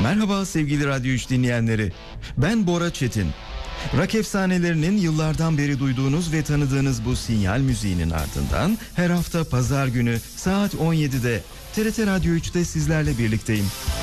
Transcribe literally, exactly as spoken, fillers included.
Merhaba sevgili Radyo üç dinleyenleri. Ben Bora Çetin. Rock efsanelerinin yıllardan beri duyduğunuz ve tanıdığınız bu sinyal müziğinin ardından her hafta pazar günü saat on yedide T R T Radyo üçte sizlerle birlikteyim.